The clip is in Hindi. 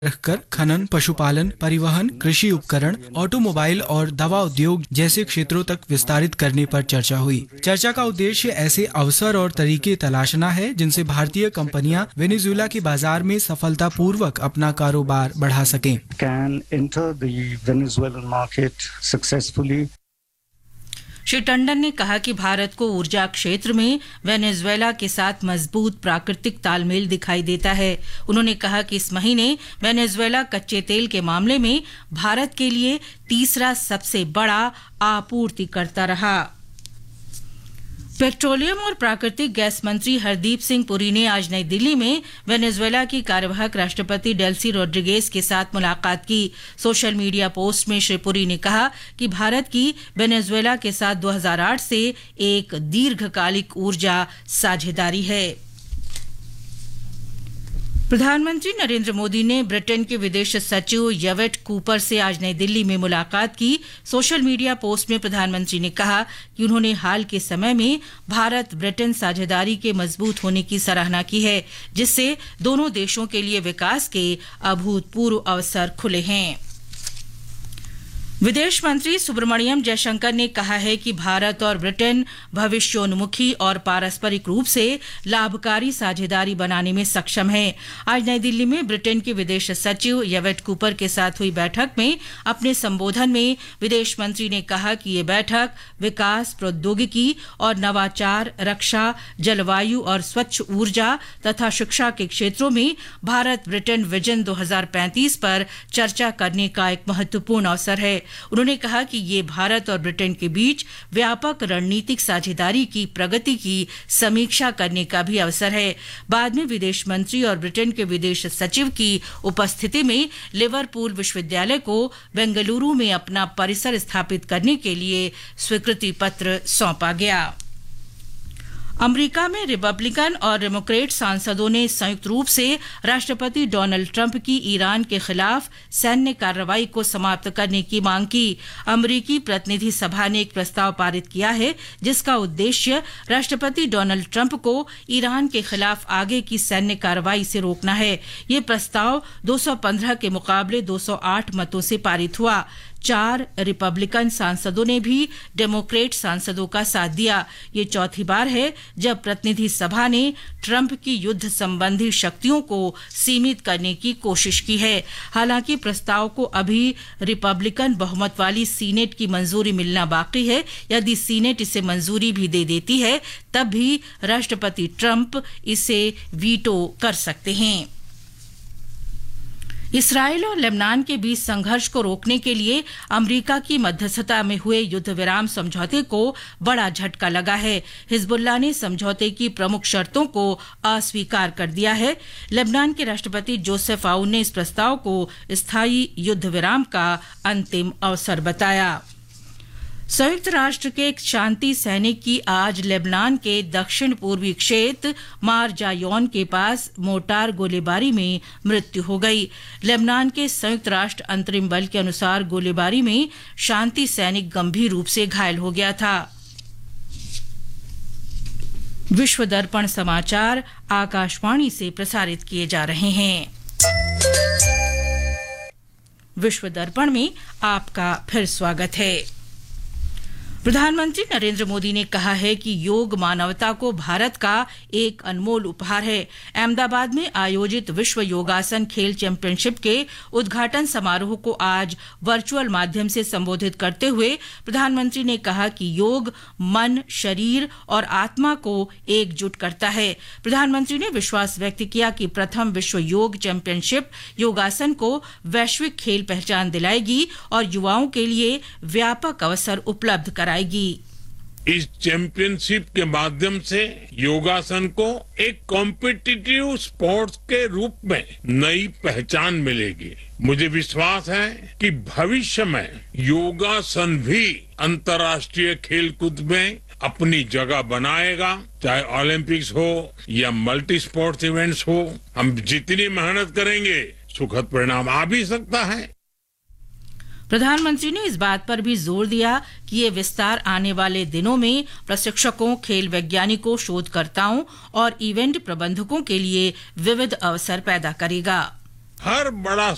रखकर खनन, पशुपालन, परिवहन, कृषि उपकरण, ऑटोमोबाइल और दवा उद्योग जैसे क्षेत्रों तक विस्तारित करने पर चर्चा हुई। चर्चा का उद्देश्य ऐसे अवसर और तरीके तलाशना है जिनसे भारतीय कंपनियां वेनेजुएला के बाजार में सफलतापूर्वक अपना कारोबार बढ़ा सकें। श्री टंडन ने कहा कि भारत को ऊर्जा क्षेत्र में वेनेजुएला के साथ मजबूत प्राकृतिक तालमेल दिखाई देता है। उन्होंने कहा कि इस महीने वेनेजुएला कच्चे तेल के मामले में भारत के लिए तीसरा सबसे बड़ा आपूर्तिकर्ता रहा। पेट्रोलियम और प्राकृतिक गैस मंत्री हरदीप सिंह पुरी ने आज नई दिल्ली में वेनेजुएला की कार्यवाहक राष्ट्रपति डेल्सी रोड्रिगेज के साथ मुलाकात की। सोशल मीडिया पोस्ट में श्री पुरी ने कहा कि भारत की वेनेजुएला के साथ 2008 से एक दीर्घकालिक ऊर्जा साझेदारी है। प्रधानमंत्री नरेंद्र मोदी ने ब्रिटेन के विदेश सचिव यवेट कूपर से आज नई दिल्ली में मुलाकात की। सोशल मीडिया पोस्ट में प्रधानमंत्री ने कहा कि उन्होंने हाल के समय में भारत ब्रिटेन साझेदारी के मजबूत होने की सराहना की है, जिससे दोनों देशों के लिए विकास के अभूतपूर्व अवसर खुले हैं। विदेश मंत्री सुब्रमण्यम जयशंकर ने कहा है कि भारत और ब्रिटेन भविष्योन्मुखी और पारस्परिक रूप से लाभकारी साझेदारी बनाने में सक्षम है। आज नई दिल्ली में ब्रिटेन के विदेश सचिव यवेट कूपर के साथ हुई बैठक में अपने संबोधन में विदेश मंत्री ने कहा कि ये बैठक विकास, प्रौद्योगिकी और नवाचार, रक्षा, जलवायु और स्वच्छ ऊर्जा तथा शिक्षा के क्षेत्रों में भारत ब्रिटेन विजन 2035 पर चर्चा करने का एक महत्वपूर्ण अवसर है। उन्होंने कहा कि ये भारत और ब्रिटेन के बीच व्यापक रणनीतिक साझेदारी की प्रगति की समीक्षा करने का भी अवसर है। बाद में विदेश मंत्री और ब्रिटेन के विदेश सचिव की उपस्थिति में लिवरपूल विश्वविद्यालय को बेंगलुरु में अपना परिसर स्थापित करने के लिए स्वीकृति पत्र सौंपा गया। अमेरिका में रिपब्लिकन और डेमोक्रेट सांसदों ने संयुक्त रूप से राष्ट्रपति डोनाल्ड ट्रंप की ईरान के खिलाफ सैन्य कार्रवाई को समाप्त करने की मांग की। अमेरिकी प्रतिनिधि सभा ने एक प्रस्ताव पारित किया है जिसका उद्देश्य राष्ट्रपति डोनाल्ड ट्रंप को ईरान के खिलाफ आगे की सैन्य कार्रवाई से रोकना है। ये प्रस्ताव 215 के मुकाबले 208 मतों से पारित हुआ। 4 रिपब्लिकन सांसदों ने भी डेमोक्रेट सांसदों का साथ दिया। ये चौथी बार है जब प्रतिनिधि सभा ने ट्रंप की युद्ध संबंधी शक्तियों को सीमित करने की कोशिश की है। हालांकि प्रस्ताव को अभी रिपब्लिकन बहुमत वाली सीनेट की मंजूरी मिलना बाकी है। यदि सीनेट इसे मंजूरी भी दे देती है तब भी राष्ट्रपति ट्रंप इसे वीटो कर सकते हैं। इसराइल और लेबनान के बीच संघर्ष को रोकने के लिए अमेरिका की मध्यस्थता में हुए युद्ध विराम समझौते को बड़ा झटका लगा है। हिजबुल्लाह ने समझौते की प्रमुख शर्तों को अस्वीकार कर दिया है। लेबनान के राष्ट्रपति जोसेफ आउन ने इस प्रस्ताव को स्थायी युद्ध विराम का अंतिम अवसर बताया। संयुक्त राष्ट्र के एक शांति सैनिक की आज लेबनान के दक्षिण पूर्वी क्षेत्र मार जायोन के पास मोर्टार गोलीबारी में मृत्यु हो गई। लेबनान के संयुक्त राष्ट्र अंतरिम बल के अनुसार गोलीबारी में शांति सैनिक गंभीर रूप से घायल हो गया था। विश्व दर्पण समाचार आकाशवाणी से प्रसारित किए जा रहे हैं। विश्व दर्पण में आपका फिर स्वागत है। प्रधानमंत्री नरेंद्र मोदी ने कहा है कि योग मानवता को भारत का एक अनमोल उपहार है। अहमदाबाद में आयोजित विश्व योगासन खेल चैंपियनशिप के उद्घाटन समारोह को आज वर्चुअल माध्यम से संबोधित करते हुए प्रधानमंत्री ने कहा कि योग मन, शरीर और आत्मा को एकजुट करता है। प्रधानमंत्री ने विश्वास व्यक्त किया कि प्रथम विश्व योग चैंपियनशिप योगासन को वैश्विक खेल पहचान दिलाएगी और युवाओं के लिए व्यापक अवसर उपलब्ध इस चैंपियनशिप के माध्यम से योगासन को एक कॉम्पिटिटिव स्पोर्ट्स के रूप में नई पहचान मिलेगी। मुझे विश्वास है कि भविष्य में योगासन भी अंतर्राष्ट्रीय खेलकूद में अपनी जगह बनाएगा। चाहे ओलंपिक्स हो या मल्टी स्पोर्ट्स इवेंट्स हो, हम जितनी मेहनत करेंगे सुखद परिणाम आ भी सकता है। प्रधानमंत्री ने इस बात पर भी जोर दिया कि ये विस्तार आने वाले दिनों में प्रशिक्षकों, खेल वैज्ञानिकों, शोधकर्ताओं और इवेंट प्रबंधकों के लिए विविध अवसर पैदा करेगा। हर बड़ा